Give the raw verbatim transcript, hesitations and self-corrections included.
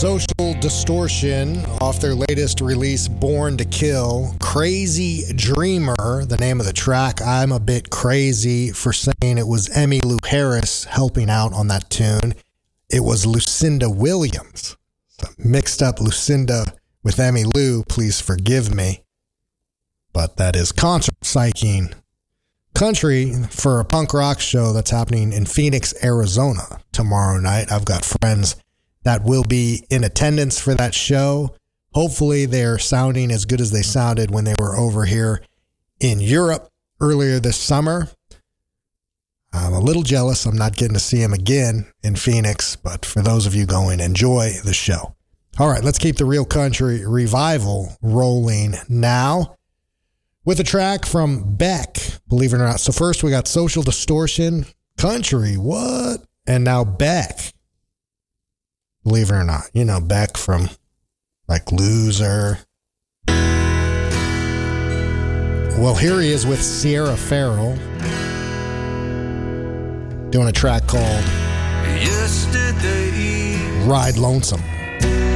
Social Distortion off their latest release, Born to Kill. Crazy Dreamer, the name of the track. I'm a bit crazy for saying it was Emmylou Harris helping out on that tune. It was Lucinda Williams. So mixed up Lucinda with Emmylou, please forgive me. But that is Concert Psyching Country for a punk rock show that's happening in Phoenix, Arizona tomorrow night. I've got friends that will be in attendance for that show. Hopefully they're sounding as good as they sounded when they were over here in Europe earlier this summer. I'm a little jealous I'm not getting to see them again in Phoenix, but for those of you going, enjoy the show. All right, let's keep the Real Country Revival rolling now with a track from Beck, believe it or not. So first we got Social Distortion, Country, what? And now Beck. Believe it or not, you know, Beck from like Loser. Well, here he is with Sierra Farrell doing a track called Yesterday, Ride Lonesome.